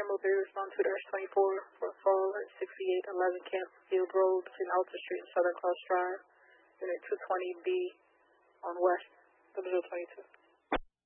Military respond 2-24 for fall at 6811 Campfield Road between Alta Street and Southern Cross Drive. Unit 220B on West, 0022.